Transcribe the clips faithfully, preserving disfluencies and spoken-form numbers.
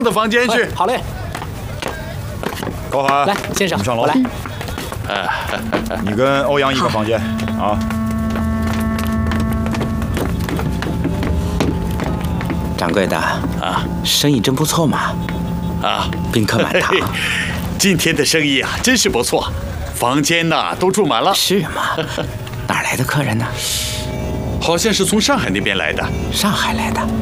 的房间去。 好嘞。 高寒， 来，先生， 你上楼。 来。 你跟欧阳一个房间啊。 掌柜的啊，生意真不错嘛。 啊， 宾客满堂。 今天的生意啊，真是不错，房间呐都住满了。 是吗？哪来的客人呢？ 好像是从上海那边来的。 上海来的。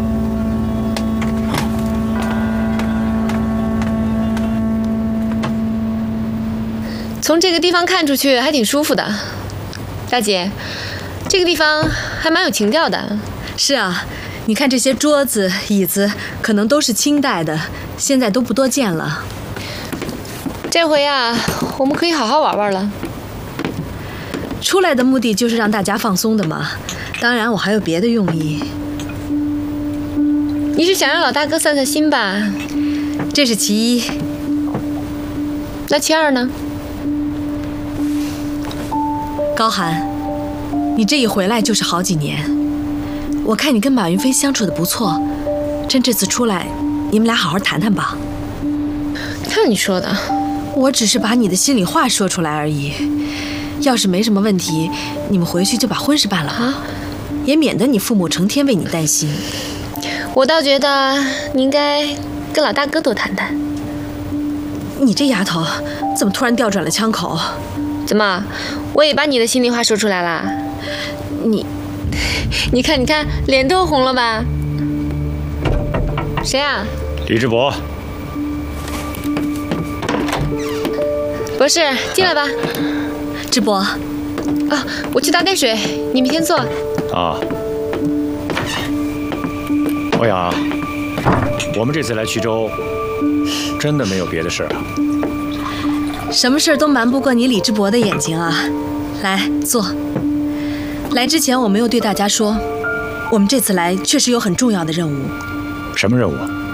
从这个地方看出去还挺舒服的，大姐，这个地方还蛮有情调的。 是啊，你看这些桌子、椅子，可能都是清代的，现在都不多见了。 这回啊，我们可以好好玩玩了。 出来的目的就是让大家放松的嘛，当然我还有别的用意。 你是想让老大哥散散心吧？ 这是其一。 那其二呢？ 高寒，你这一回来就是好几年，我看你跟马云飞相处的不错，趁这次出来，你们俩好好谈谈吧。 看你说的， 我只是把你的心里话说出来而已。要是没什么问题，你们回去就把婚事办了啊，也免得你父母成天为你担心。 我倒觉得你应该跟老大哥多谈谈。 你这丫头怎么突然调转了枪口？ 怎么，我也把你的心里话说出来啦？ 你， 你看，你看，脸都红了吧？谁啊？ 李志博。 博士，进来吧。 志博。 啊，我去打点水，你们先坐。 啊。欧阳，我们这次来衢州，真的没有别的事啊。 什么事儿都瞒不过你李志博的眼睛啊！来坐。来之前我没有对大家说，我们这次来确实有很重要的任务。 什么任务？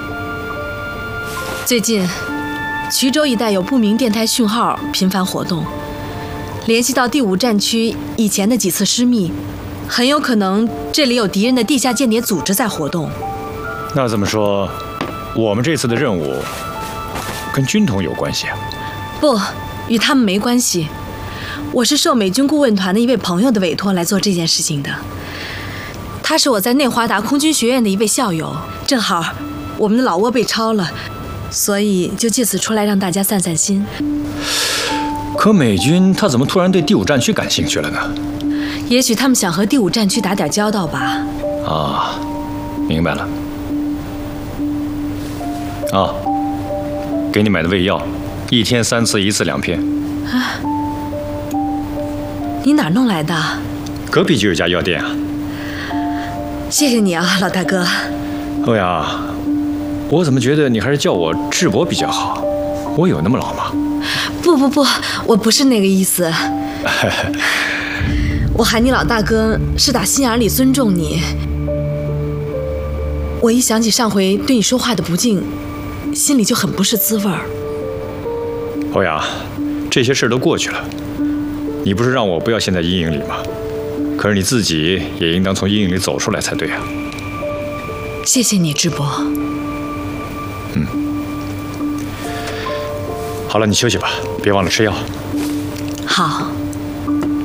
最近，衢州一带有不明电台讯号频繁活动，联系到第五战区以前的几次失密，很有可能这里有敌人的地下间谍组织在活动。 那这么说，我们这次的任务跟军统有关系啊？ 不，与他们没关系。我是受美军顾问团的一位朋友的委托来做这件事情的。他是我在内华达空军学院的一位校友，正好我们的老窝被抄了，所以就借此出来让大家散散心。 可美军他怎么突然对第五战区感兴趣了呢？ 也许他们想和第五战区打点交道吧。 啊，明白了。啊，给你买的胃药。一天三次，一次两片。啊， 你哪弄来的？ 隔壁就有家药店啊。 谢谢你啊，老大哥。 欧阳，我怎么觉得你还是叫我智博比较好？我有那么老吗？ 不不不，我不是那个意思。我喊你老大哥是打心眼里尊重你。我一想起上回对你说话的不敬，心里就很不是滋味儿。 欧阳，这些事都过去了，你不是让我不要陷在阴影里吗？可是你自己也应当从阴影里走出来才对啊。 谢谢你，智博。 嗯，好了，你休息吧，别忘了吃药。 好。